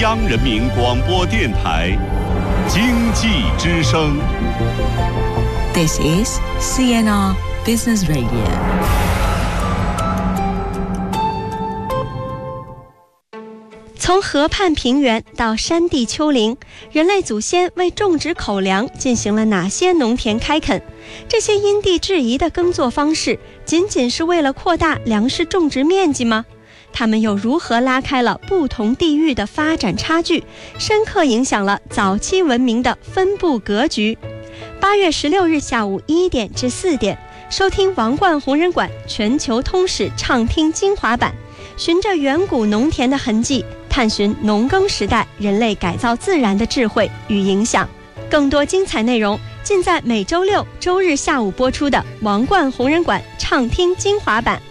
央人民广播电台经济之声。 This is CNR Business Radio。 从河畔平原到山地丘陵，人类祖先为种植口粮进行了哪些农田开垦？这些因地制宜的耕作方式，仅仅是为了扩大粮食种植面积吗？他们又如何拉开了不同地域的发展差距，深刻影响了早期文明的分布格局？8月16日下午1点至4点，收听王冠红人馆全球通史畅听精华版，循着远古农田的痕迹，探寻农耕时代人类改造自然的智慧与影响。更多精彩内容尽在每周六、周日下午播出的王冠红人馆畅听精华版。